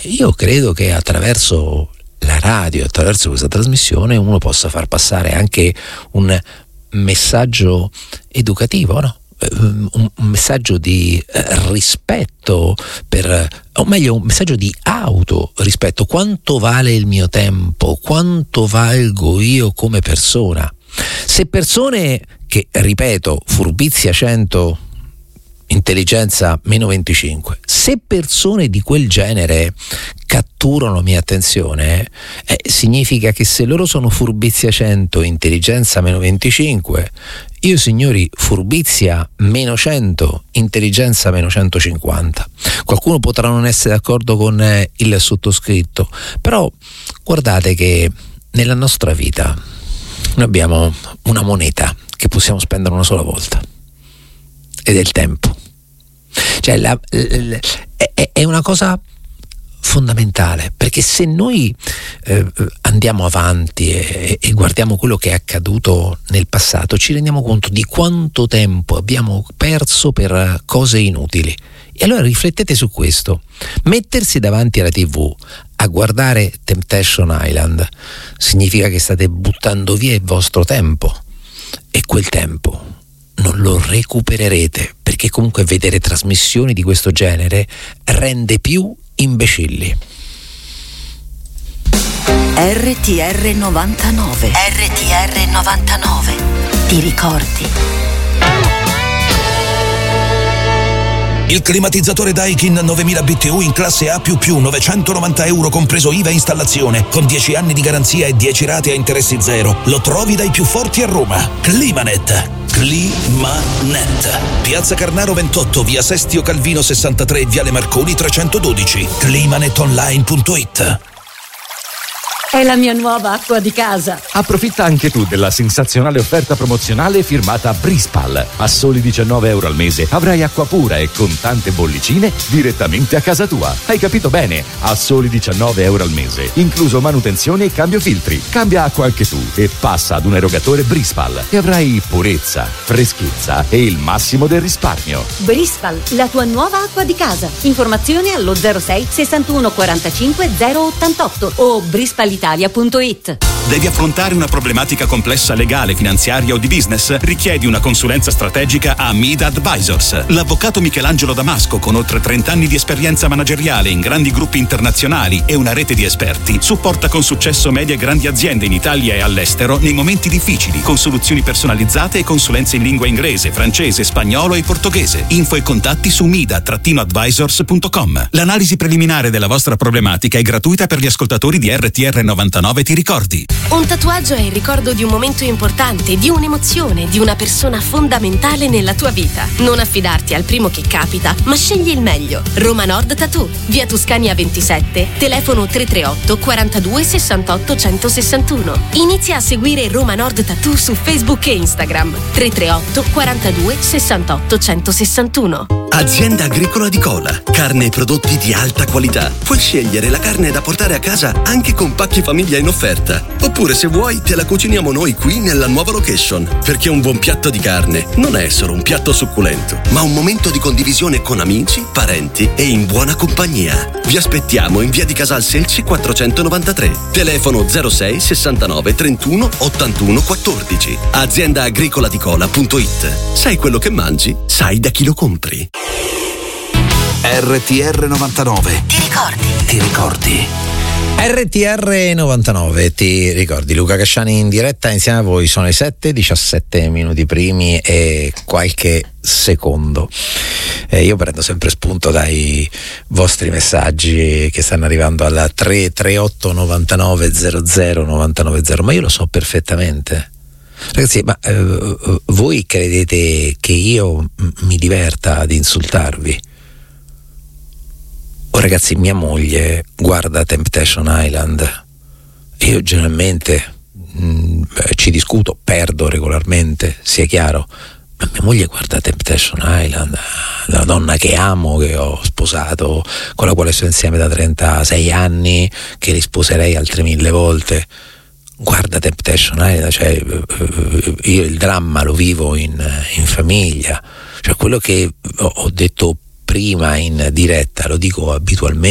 io credo che attraverso la radio, attraverso questa trasmissione, uno possa far passare anche un messaggio educativo, no? Un messaggio di rispetto o meglio un messaggio di autorispetto. Quanto vale il mio tempo? Quanto valgo io come persona? Se persone che, ripeto, furbizia 100, intelligenza meno 25, se persone di quel genere catturano la mia attenzione, significa che se loro sono furbizia 100, intelligenza meno 25, io, signori, furbizia meno 100, intelligenza meno 150. Qualcuno potrà non essere d'accordo con il sottoscritto, però guardate che nella nostra vita noi abbiamo una moneta che possiamo spendere una sola volta, ed è il tempo. Cioè è una cosa fondamentale, perché se noi andiamo avanti e guardiamo quello che è accaduto nel passato, ci rendiamo conto di quanto tempo abbiamo perso per cose inutili. E allora riflettete su questo. Mettersi davanti alla TV a guardare Temptation Island significa che state buttando via il vostro tempo, e quel tempo non lo recupererete, perché comunque vedere trasmissioni di questo genere rende più imbecilli. RTR 99. RTR 99. Ti ricordi? Il climatizzatore Daikin 9000 BTU in classe A++, 990 euro compreso IVA e installazione, con 10 anni di garanzia e 10 rate a interessi zero. Lo trovi dai più forti a Roma. Climanet. Climanet. Piazza Carnaro 28, via Sestio Calvino 63, viale Marconi 312. Climanetonline.it. È la mia nuova acqua di casa. Approfitta anche tu della sensazionale offerta promozionale firmata Brispal. A soli 19 euro al mese avrai acqua pura e con tante bollicine direttamente a casa tua. Hai capito bene? A soli 19 euro al mese, incluso manutenzione e cambio filtri. Cambia acqua anche tu e passa ad un erogatore Brispal e avrai purezza, freschezza e il massimo del risparmio. Brispal, la tua nuova acqua di casa. Informazioni allo 06 61 45 088 o brispal.it. Devi affrontare una problematica complessa legale, finanziaria o di business? Richiedi una consulenza strategica a Mida Advisors. L'avvocato Michelangelo Damasco, con oltre 30 anni di esperienza manageriale in grandi gruppi internazionali e una rete di esperti, supporta con successo medie e grandi aziende in Italia e all'estero nei momenti difficili, con soluzioni personalizzate e consulenze in lingua inglese, francese, spagnolo e portoghese. Info e contatti su mida-advisors.com. L'analisi preliminare della vostra problematica è gratuita per gli ascoltatori di RTR 99, ti ricordi? Un tatuaggio è il ricordo di un momento importante, di un'emozione, di una persona fondamentale nella tua vita. Non affidarti al primo che capita, ma scegli il meglio. Roma Nord Tattoo, via Tuscania 27, telefono 338 42 68 161. Inizia a seguire Roma Nord Tattoo su Facebook e Instagram. 338 42 68 161. Azienda Agricola di Cola. Carne e prodotti di alta qualità. Puoi scegliere la carne da portare a casa anche con pacchi famiglia in offerta. Oppure, se vuoi, te la cuciniamo noi qui nella nuova location. Perché un buon piatto di carne non è solo un piatto succulento, ma un momento di condivisione con amici, parenti e in buona compagnia. Vi aspettiamo in via di Casal Selci 493. Telefono 06 69 31 81 14. AziendaagricolaDicola.it. Sai quello che mangi? Sai da chi lo compri. RTR 99. Ti ricordi? Ti ricordi? RTR 99, ti ricordi? Luca Casciani in diretta insieme a voi. Sono i 7:17 minuti primi e qualche secondo. Io prendo sempre spunto dai vostri messaggi che stanno arrivando alla 338 99 00 990, ma io lo so perfettamente. Ragazzi, ma voi credete che io mi diverta ad insultarvi? Oh, ragazzi, mia moglie guarda Temptation Island. Io generalmente ci discuto, perdo regolarmente, sia chiaro, ma mia moglie guarda Temptation Island, la donna che amo, che ho sposato, con la quale sto insieme da 36 anni, che risposerei altre 1000 volte. Guarda Temptation Island, cioè io il dramma lo vivo in famiglia, cioè quello che ho detto prima in diretta lo dico abitualmente.